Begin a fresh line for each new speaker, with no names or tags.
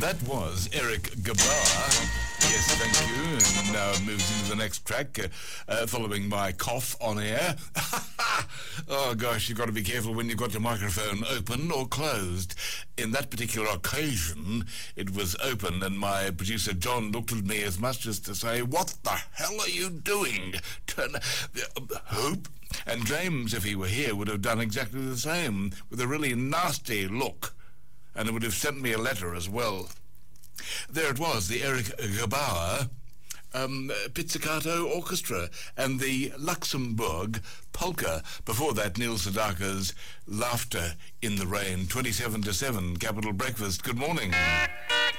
That was Eric Gabar. Yes, thank you. And now it moves into the next track, following my cough on air. Oh, gosh, you've got to be careful when you've got your microphone open or closed. In that particular occasion, it was open, and my producer John looked at me as much as to say, "What the hell are you doing? Turn... Hope?" And James, if he were here, would have done exactly the same, with a really nasty look. And it would have sent me a letter as well. There it was, the Eric Gabar Pizzicato Orchestra and the Luxembourg Polka. Before that, Neil Sedaka's Laughter in the Rain, 27 to 7, Capital Breakfast. Good morning.